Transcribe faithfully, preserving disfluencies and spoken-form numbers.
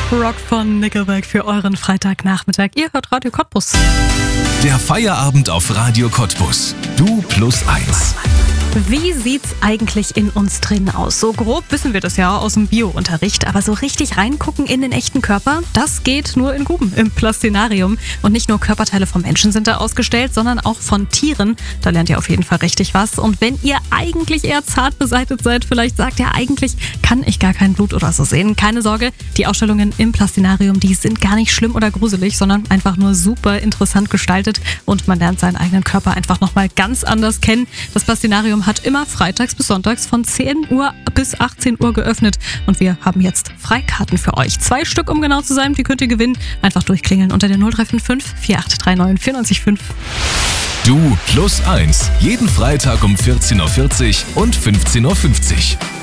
Rock von Nickelback für euren Freitagnachmittag. Ihr hört Radio Cottbus. Der Feierabend auf Radio Cottbus. Du plus eins. Wie sieht's eigentlich in uns drin aus? So grob wissen wir das ja aus dem Bio-Unterricht, aber so richtig reingucken in den echten Körper, das geht nur in Gruben, im Plastinarium. Und nicht nur Körperteile von Menschen sind da ausgestellt, sondern auch von Tieren. Da lernt ihr auf jeden Fall richtig was. Und wenn ihr eigentlich eher zart beseitigt seid, vielleicht sagt ihr, eigentlich kann ich gar kein Blut oder so sehen. Keine Sorge, die Ausstellungen im Plastinarium, die sind gar nicht schlimm oder gruselig, sondern einfach nur super interessant gestaltet. Und man lernt seinen eigenen Körper einfach nochmal ganz anders kennen. Das Plastinarium hat immer freitags bis sonntags von zehn Uhr bis achtzehn Uhr geöffnet und wir haben jetzt Freikarten für euch. Zwei Stück, um genau zu sein, die könnt ihr gewinnen. Einfach durchklingeln unter der null drei fünf fünf, vier acht drei neun, vier neun fünf. Du plus eins. Jeden Freitag um vierzehn Uhr vierzig und fünfzehn Uhr fünfzig.